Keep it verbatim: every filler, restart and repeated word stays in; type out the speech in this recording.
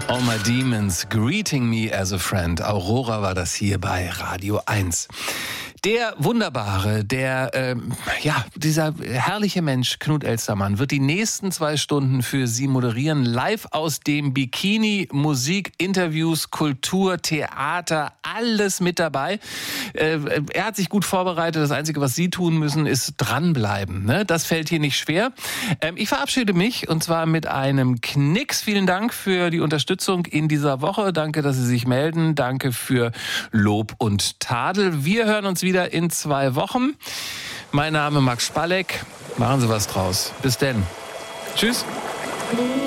All My Demons greeting me as a friend. Aurora war das hier bei Radio eins. Der wunderbare, der, ähm, ja, dieser herrliche Mensch, Knut Elstermann, wird die nächsten zwei Stunden für Sie moderieren. Live aus dem Bikini, Musik, Interviews, Kultur, Theater, alles mit dabei. Äh, er hat sich gut vorbereitet. Das Einzige, was Sie tun müssen, ist dranbleiben. Ne? Das fällt hier nicht schwer. Ähm, ich verabschiede mich und zwar mit einem Knicks. Vielen Dank für die Unterstützung in dieser Woche. Danke, dass Sie sich melden. Danke für Lob und Tadel. Wir hören uns wieder wieder in zwei Wochen. Mein Name Max Spalleck. Machen Sie was draus. Bis denn. Tschüss.